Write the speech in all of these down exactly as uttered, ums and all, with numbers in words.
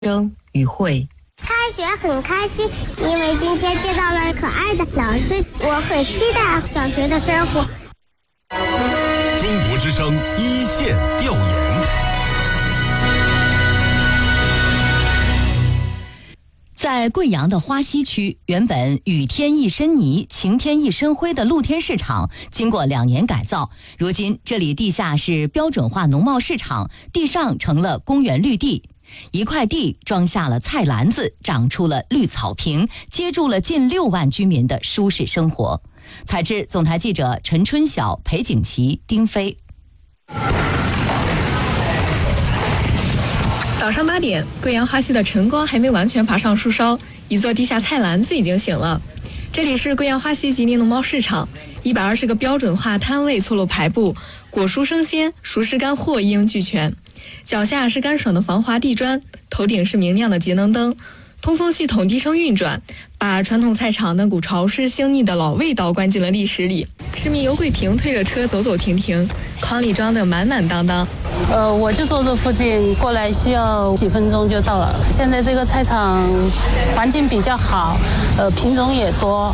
生与会。 开学很开心，因为今天见到了可爱的老师，我很期待小学的生活。 中国之声一线调研。 在贵阳的花溪区，原本雨天一身泥，晴天一身灰的露天市场，经过两年改造，如今这里地下是标准化农贸市场，地上成了公园绿地。一块地装下了菜篮子，长出了绿草坪，接住了近六万居民的舒适生活。采制总台记者陈春晓、裴景琦、丁飞。 早上八点，贵阳花溪的晨光还没完全爬上树梢，一座地下菜篮子已经醒了。这里是贵阳花溪吉林农贸市场，一百二十个标准化摊位错落排布，果蔬生鲜、熟食干货一应俱全。脚下是干爽的防滑地砖，头顶是明亮的节能灯，通风系统低声运转，把传统菜场那股潮湿腥腻的老味道关进了历史里。市民尤桂萍推着车走走停停，筐里装得满满当当。 呃，我就住这附近，过来需要几分钟就到了。现在这个菜场环境比较好，呃，品种也多。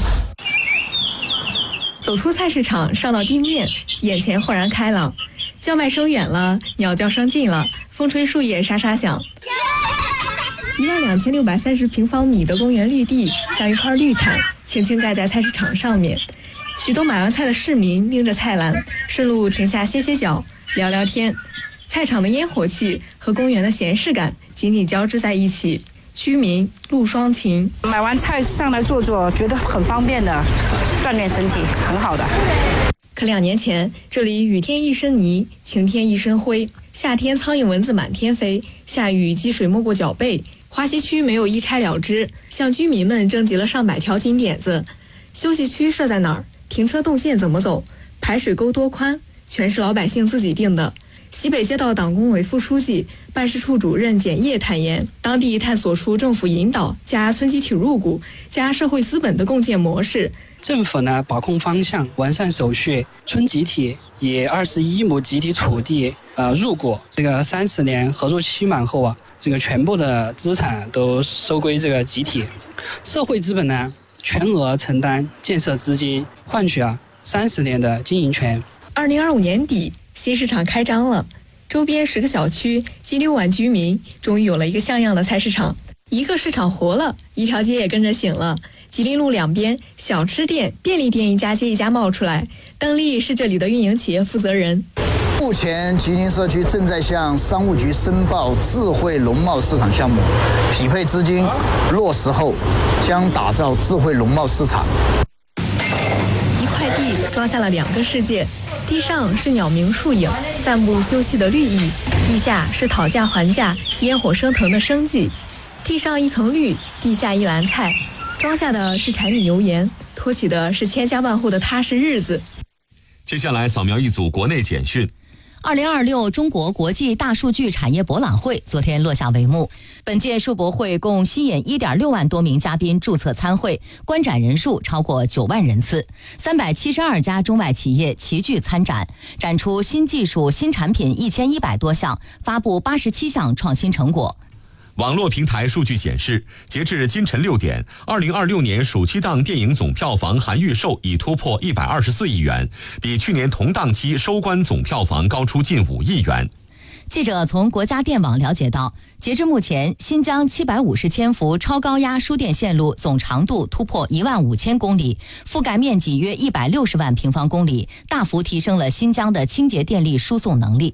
走出菜市场，上到地面，眼前豁然开朗。叫卖声远了，鸟叫声近了，风吹树叶沙沙响。一万两千六百三十平方米的公园绿地，像一块绿毯，轻轻盖在菜市场上面。许多买完菜的市民拎着菜篮，顺路停下歇歇脚，聊聊天。菜场的烟火气和公园的闲适感紧紧交织在一起，居民路双情。 买完菜上来坐坐，觉得很方便的，锻炼身体，很好的。 可两年前，这里雨天一身泥，晴天一身灰，夏天苍蝇蚊子满天飞，下雨积水没过脚背。花溪区没有一拆了之，向居民们征集了上百条金点子。休息区设在哪儿？停车动线怎么走？排水沟多宽？全是老百姓自己定的。西北街道党工委副书记、办事处主任简业坦言，当地探索出政府引导加村集体入股加社会资本的共建模式。 政府呢把控方向，完善手续，村集体以二十一亩集体土地呃入股，这个三十年合作期满后啊，这个全部的资产都收归这个集体，社会资本呢全额承担建设资金，换取啊三十年的经营权。 二零二五年底，新市场开张了，周边十个小区，近六万居民，终于有了一个像样的菜市场。一个市场活了，一条街也跟着醒了。吉林路两边，小吃店、便利店一家接一家冒出来。邓丽是这里的运营企业负责人。 目前吉林社区正在向商务局申报智慧农贸市场项目，匹配资金落实后，将打造智慧农贸市场。 一块地装下了两个世界，地上是鸟鸣树影，散步休憩的绿意，地下是讨价还价、烟火升腾的生计。地上一层绿，地下一篮菜，装下的是柴米油盐，托起的是千家万户的踏实日子。 接下来扫描一组国内简讯。 二零二六中国国际大数据产业博览会昨天落下帷幕。本届数博会共吸引一点六万多名嘉宾注册参会，观展人数超过九万人次，三百七十二家中外企业齐聚参展，展出新技术、新产品一千一百多项，发布八十七项创新成果。 网络平台数据显示，截至今晨六点，二零二六年暑期档电影总票房含预售已突破一百二十四亿元，比去年同档期收官总票房高出近五亿元。 记者从国家电网了解到，截至目前，新疆七百五十千伏超高压输电线路总长度突破一万五千公里，覆盖面积约一百六十万平方公里，大幅提升了新疆的清洁电力输送能力。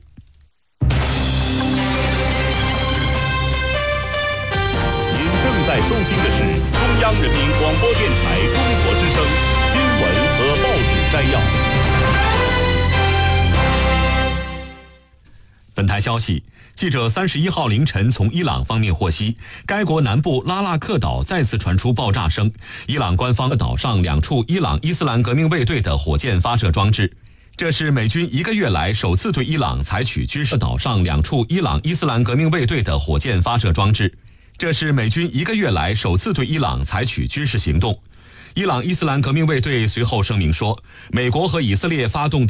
在收听的是中央人民广播电台中国之声新闻和报纸摘要。 本台消息，记者三十一号凌晨从伊朗方面获悉，该国南部拉纳克岛再次传出爆炸声，伊朗官方岛上两处伊朗伊斯兰革命卫队的火箭发射装置。这是美军一个月来首次对伊朗采取军事岛上两处伊朗伊斯兰革命卫队的火箭发射装置。这是美军一个月来首次对伊朗采取军事行动。伊朗伊斯兰革命卫队随后声明说，美国和以色列发动的